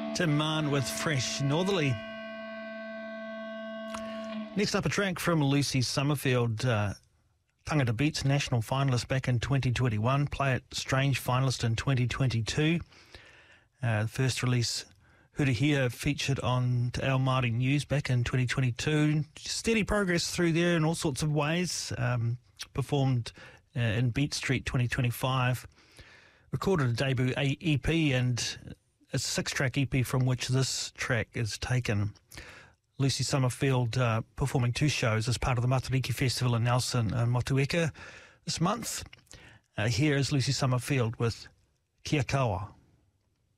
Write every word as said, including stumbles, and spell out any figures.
Tim Mann with Fresh Northerly. Next up, a track from Lucy Summerfield, uh, Tangata Beats national finalist back in twenty twenty-one, Play It Strange finalist in twenty twenty-two. Uh, the first release, Hurihia, featured on Te Ao Māori News back in twenty twenty-two. Steady progress through there in all sorts of ways. Um, performed uh, in Beat Street twenty twenty-five. Recorded a debut E P and a six-track E P from which this track is taken. Lucy Summerfield uh, performing two shows as part of the Matariki Festival in Nelson and Motueka this month. Uh, here is Lucy Summerfield with Kia Kawa.